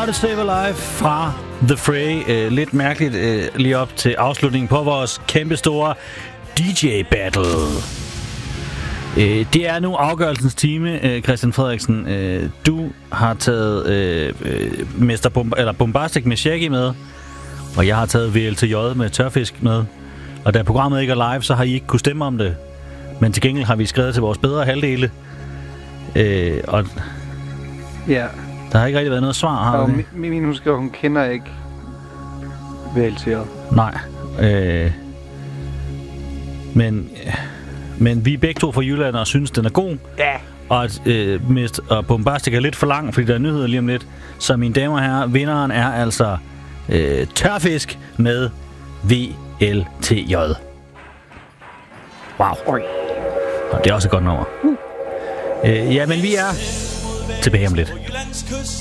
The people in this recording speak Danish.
Try to Save a Life fra The Fray. Lidt mærkeligt lige op til afslutningen på vores kæmpe store DJ-battle. Det er nu afgørelsens time, Christian Frederiksen. Du har taget Bombastic med Shaggy med, og jeg har taget VLTJ med Tørfisk med. Og da programmet ikke er live, så har I ikke kunne stemme om det. Men til gengæld har vi skrevet til vores bedre halvdele. Og ja. Der har ikke rigtig været noget svar, har det? Min husker, hun kender ikke VLTJ. Nej. Men vi er begge to fra Jylland og synes, den er god. Ja. Og Bombastic er lidt for lang, fordi der er nyheder lige om lidt. Så mine damer og herrer, vinderen er altså Tørfisk med VLTJ. Wow. Og det er også et godt nummer. Ja, men vi er tilbage om lidt.